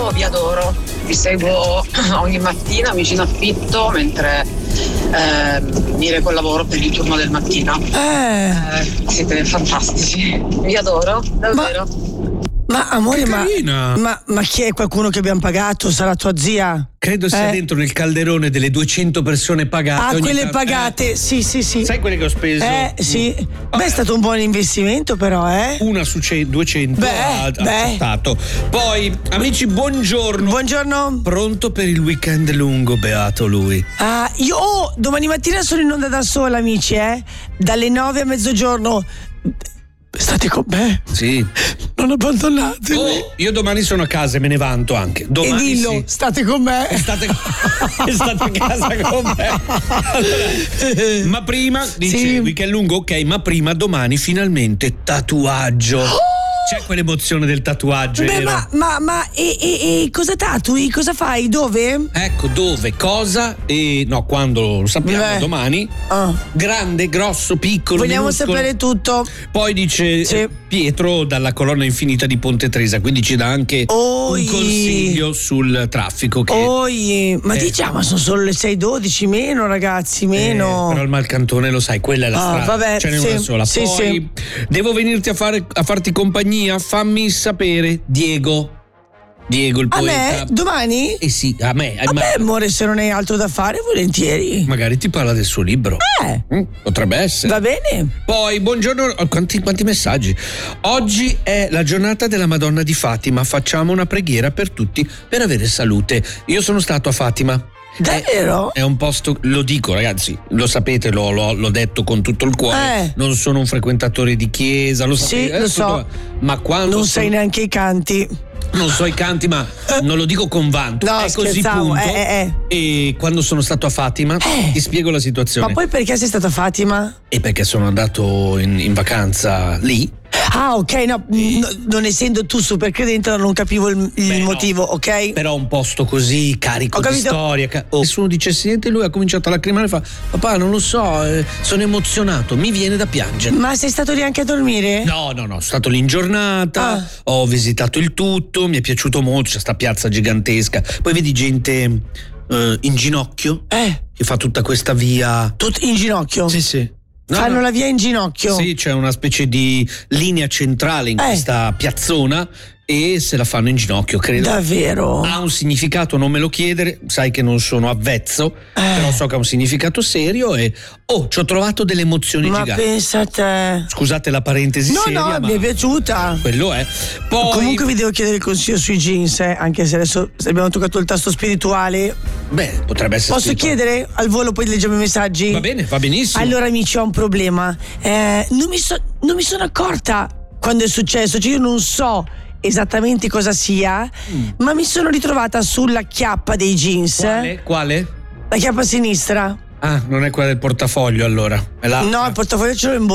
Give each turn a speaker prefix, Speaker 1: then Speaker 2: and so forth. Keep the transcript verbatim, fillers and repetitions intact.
Speaker 1: io vi adoro, vi seguo ogni mattina, mi ci in affitto mentre eh, mi reco al lavoro per il turno del mattino.
Speaker 2: Eh.
Speaker 1: Eh, siete fantastici, vi adoro, davvero.
Speaker 2: Ma, ma amore,
Speaker 3: Che
Speaker 2: ma,
Speaker 3: carina.
Speaker 2: ma, ma chi è qualcuno che abbiamo pagato? Sarà tua zia?
Speaker 3: Credo sia
Speaker 2: Eh?
Speaker 3: dentro nel calderone delle duecento persone pagate.
Speaker 2: Ah,
Speaker 3: ogni
Speaker 2: quelle
Speaker 3: tanto-
Speaker 2: pagate, sì, sì, sì.
Speaker 3: Eh, sai quelle che ho speso?
Speaker 2: Eh, sì.
Speaker 3: Vabbè.
Speaker 2: Beh, è stato un buon investimento, però, eh.
Speaker 3: Una su ce- duecento
Speaker 2: Beh,
Speaker 3: ha ha
Speaker 2: beh.
Speaker 3: accettato. Poi, amici, buongiorno.
Speaker 2: Buongiorno.
Speaker 3: Pronto per il weekend lungo, beato lui.
Speaker 2: Ah, io oh, domani mattina sono in onda da sola, amici, eh. Dalle nove a mezzogiorno. State con me.
Speaker 3: Sì.
Speaker 2: Non abbandonatemi.
Speaker 3: Oh, io domani sono a casa e me ne vanto anche.
Speaker 2: E
Speaker 3: Domani
Speaker 2: dillo,
Speaker 3: sì.
Speaker 2: state con me.
Speaker 3: State, state a casa con me. Allora, ma prima, dice,
Speaker 2: Sì.
Speaker 3: weekend lungo, ok, ma prima domani finalmente tatuaggio. C'è quell'emozione del tatuaggio,
Speaker 2: Beh,
Speaker 3: vero?
Speaker 2: ma, ma, ma e, e, e cosa tatui? Cosa fai? Dove?
Speaker 3: Ecco dove, cosa e no, quando lo sappiamo,
Speaker 2: Beh.
Speaker 3: domani.
Speaker 2: Ah.
Speaker 3: Grande, grosso, piccolo.
Speaker 2: Vogliamo
Speaker 3: minuscolo.
Speaker 2: sapere tutto.
Speaker 3: Poi dice
Speaker 2: Sì.
Speaker 3: eh, Pietro dalla colonna infinita di Ponte Tresa, quindi ci dà anche
Speaker 2: Oi.
Speaker 3: un consiglio sul traffico. Che,
Speaker 2: Oi, ma
Speaker 3: Eh.
Speaker 2: diciamo sono solo le sei e dodici, meno ragazzi,
Speaker 3: eh,
Speaker 2: meno.
Speaker 3: però il Malcantone lo sai, quella è la
Speaker 2: Ah,
Speaker 3: strada.
Speaker 2: vabbè,
Speaker 3: Ce n'è
Speaker 2: sì,
Speaker 3: una sola.
Speaker 2: sì,
Speaker 3: Poi devo venirti a, fare, a farti compagnia. Fammi sapere, Diego. Diego il
Speaker 2: A
Speaker 3: poeta.
Speaker 2: me? Domani?
Speaker 3: Eh sì, a me. a
Speaker 2: Vabbè,
Speaker 3: me.
Speaker 2: amore, se non hai altro da fare, volentieri.
Speaker 3: Magari ti parla del suo libro.
Speaker 2: Eh,
Speaker 3: Mm, potrebbe essere.
Speaker 2: va bene.
Speaker 3: Poi, buongiorno, oh, quanti, quanti messaggi. Oggi è la giornata della Madonna di Fatima, facciamo una preghiera per tutti per avere salute. Io sono stato a Fatima.
Speaker 2: Davvero?
Speaker 3: È un posto, lo dico ragazzi, lo sapete, l'ho, l'ho, l'ho detto con tutto il cuore,
Speaker 2: Eh.
Speaker 3: non sono un frequentatore di chiesa, lo
Speaker 2: Sì,
Speaker 3: sapete.
Speaker 2: lo
Speaker 3: eh,
Speaker 2: so.
Speaker 3: tutto- Ma quando
Speaker 2: Non
Speaker 3: sono-
Speaker 2: sai neanche i canti.
Speaker 3: non so i canti, ma non lo dico con vanto,
Speaker 2: No,
Speaker 3: è così
Speaker 2: scherzavo,
Speaker 3: punto.
Speaker 2: eh, eh,
Speaker 3: E quando sono stato a Fatima,
Speaker 2: Eh.
Speaker 3: ti spiego la situazione.
Speaker 2: Ma poi perché sei stata a Fatima?
Speaker 3: E perché sono andato in, in vacanza lì.
Speaker 2: Ah, ok, no, no, non essendo tu super credente non capivo il, il
Speaker 3: Beh, no.
Speaker 2: motivo, ok?
Speaker 3: Però un posto così carico
Speaker 2: Ho
Speaker 3: di
Speaker 2: capito.
Speaker 3: storia. ca- oh. Nessuno dicesse niente, lui ha cominciato a lacrimare e fa: papà, non lo so, eh, sono emozionato, mi viene da piangere.
Speaker 2: Ma sei stato lì anche a dormire?
Speaker 3: No, no, no, sono stato lì in giornata,
Speaker 2: Ah.
Speaker 3: ho visitato il tutto, mi è piaciuto molto, c'è sta piazza gigantesca. Poi vedi gente eh, in ginocchio
Speaker 2: Eh,
Speaker 3: che fa tutta questa via.
Speaker 2: tutti in ginocchio?
Speaker 3: Sì, sì. No,
Speaker 2: Fanno
Speaker 3: no.
Speaker 2: la via in ginocchio?
Speaker 3: Sì, c'è una specie di linea centrale in
Speaker 2: Eh.
Speaker 3: questa piazzona e se la fanno in ginocchio, credo.
Speaker 2: Davvero?
Speaker 3: Ha un significato, non me lo chiedere, sai che non sono avvezzo, però so che ha un significato serio e oh, ci ho trovato delle emozioni
Speaker 2: Ma
Speaker 3: giganti.
Speaker 2: pensa a te.
Speaker 3: Scusate la parentesi
Speaker 2: No,
Speaker 3: seria,
Speaker 2: no,
Speaker 3: ma
Speaker 2: mi è piaciuta.
Speaker 3: quello è. Poi
Speaker 2: Comunque vi devo chiedere il consiglio sui jeans, eh, anche se adesso abbiamo toccato il tasto spirituale.
Speaker 3: beh, potrebbe essere
Speaker 2: Posso
Speaker 3: spirituale.
Speaker 2: chiedere al volo, poi leggiamo i messaggi?
Speaker 3: Va bene, va benissimo.
Speaker 2: Allora, amici, ho un problema. Eh, non, mi so- non mi sono accorta quando è successo, cioè io non so esattamente cosa sia,
Speaker 3: Mm.
Speaker 2: ma mi sono ritrovata sulla chiappa dei jeans.
Speaker 3: Quale? Quale?
Speaker 2: La chiappa sinistra.
Speaker 3: Ah, non è quella del portafoglio allora. È l'altra.
Speaker 2: No, il portafoglio ce l'ho in